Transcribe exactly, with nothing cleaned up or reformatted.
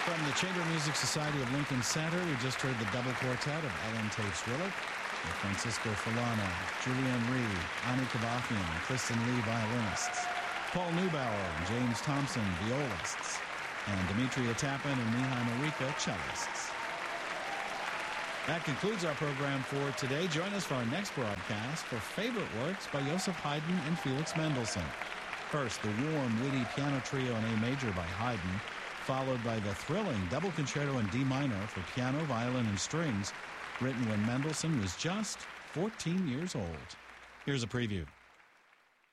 From the Chamber Music Society of Lincoln Center, we just heard the double quartet of Ellen Taves-Willock, with Francisco Fulano, Julianne Reed, Ani Kavafian, and Kristen Lee violinists, Paul Neubauer and James Thompson violists, and Demetria Tappan and Mihai Marika cellists. That concludes our program for today. Join us for our next broadcast for Favorite Works by Joseph Haydn and Felix Mendelssohn. First, the warm, witty piano trio in A major by Haydn, followed by the thrilling double concerto in D minor for piano, violin, and strings, written when Mendelssohn was just fourteen years old. Here's a preview.